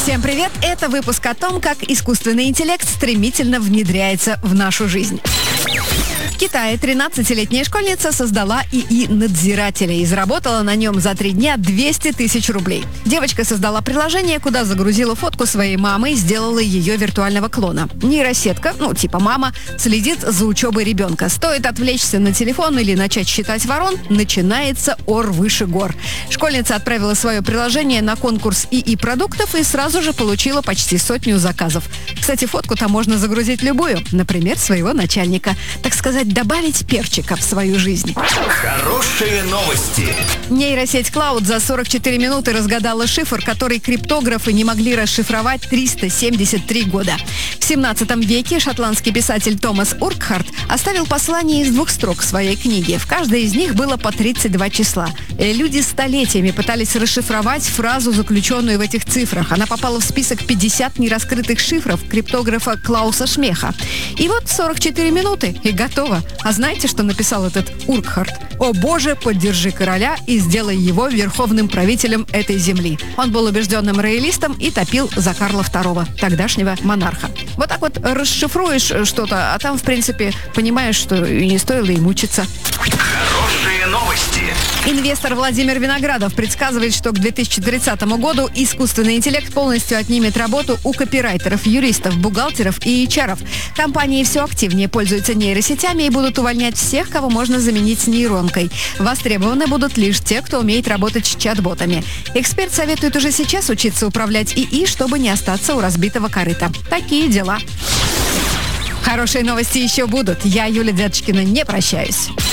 Всем привет! Это выпуск о том, как искусственный интеллект стремительно внедряется в нашу жизнь. В Китае 13-летняя школьница создала ИИ-надзирателя и заработала на нем за 3 дня 200 тысяч рублей. Девочка создала приложение, куда загрузила фотку своей мамы и сделала ее виртуального клона. Нейросетка, типа мама, следит за учебой ребенка. Стоит отвлечься на телефон или начать считать ворон, начинается ор выше гор. Школьница отправила свое приложение на конкурс ИИ-продуктов и сразу же получила почти 100 заказов. Кстати, фотку там можно загрузить любую, например, своего начальника. Так сказать, добавить перчика в свою жизнь. Хорошие новости. Нейросеть Cloud за 44 минуты разгадала шифр, который криптографы не могли расшифровать 373 года. В 17 веке шотландский писатель Томас Уркхарт оставил послание из 2 строк в своей книге. В каждой из них было по 32 числа. Люди столетиями пытались расшифровать фразу, заключенную в этих цифрах. Она попала в список 50 нераскрытых шифров криптографа Клауса Шмеха. И вот 44 минуты и готово. А знаете, что написал этот Уркхарт? «О боже, поддержи короля и сделай его верховным правителем этой земли». Он был убежденным роялистом и топил за Карла II, тогдашнего монарха. Вот так вот расшифруешь что-то, а там, в принципе, понимаешь, что и не стоило и мучиться. Хорошие новости. Инвестор Владимир Виноградов предсказывает, что к 2030 году искусственный интеллект полностью отнимет работу у копирайтеров, юристов, бухгалтеров и HR-ов. Компании все активнее пользуются нейросетями и будут увольнять всех, кого можно заменить нейронкой. Востребованы будут лишь те, кто умеет работать с чат-ботами. Эксперт советует уже сейчас учиться управлять ИИ, чтобы не остаться у разбитого корыта. Такие дела. Хорошие новости еще будут. Я, Юлия Дядочкина, не прощаюсь.